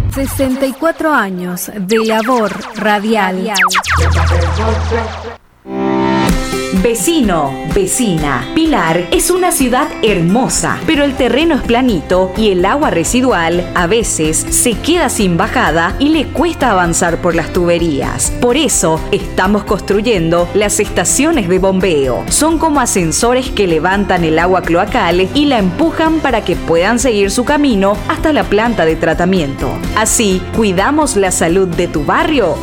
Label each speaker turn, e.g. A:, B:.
A: 64 años de labor radial.
B: Vecino, vecina. Pilar es una ciudad hermosa, pero el terreno es planito y el agua residual a veces se queda sin bajada y le cuesta avanzar por las tuberías. Por eso estamos construyendo las estaciones de bombeo. Son como ascensores que levantan el agua cloacal y la empujan para que puedan seguir su camino hasta la planta de tratamiento. Así, cuidamos la salud de tu barrio